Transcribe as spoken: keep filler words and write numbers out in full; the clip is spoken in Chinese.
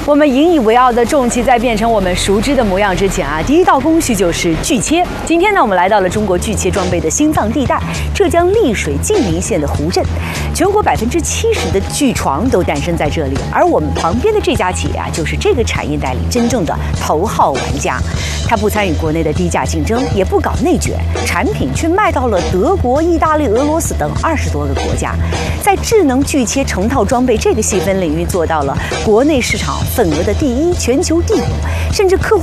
我们引以为傲的重骑在变成我们熟知的模样之前啊，第一道工序就是锯切。今天呢，我们来到了中国锯切装备的心脏地带——浙江丽水缙宁县的湖镇。全国百分之七十的锯床都诞生在这里，而我们旁边的这家企业啊，就是这个产业带里真正的头号玩家。它不参与国内的低价竞争，也不搞内卷，产品却卖到了德国、意大利、俄罗斯等二十多个国家，在智能锯切成套装备这个细分领域做到了国内市场份额的第一、全球第五，甚至客户